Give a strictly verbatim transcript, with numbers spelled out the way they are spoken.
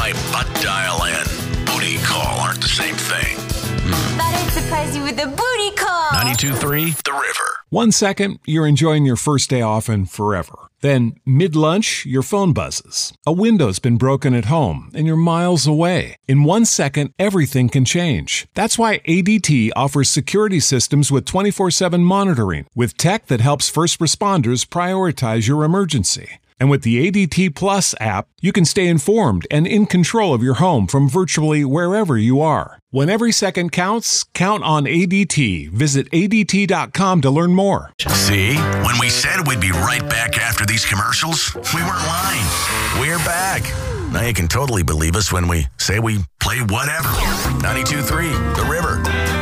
by butt dial in. Booty call aren't the same thing. Thought I'd surprise you with a booty call. ninety-two point three The River. One second, you're enjoying your first day off and forever. Then, mid-lunch, your phone buzzes. A window's been broken at home, and you're miles away. In one second, everything can change. That's why A D T offers security systems with twenty-four seven monitoring, with tech that helps first responders prioritize your emergency. And with the A D T Plus app, you can stay informed and in control of your home from virtually wherever you are. When every second counts, count on A D T. Visit A D T dot com to learn more. See? When we said we'd be right back after these commercials, we weren't lying. We're back. Now you can totally believe us when we say we play whatever. ninety-two point three The River.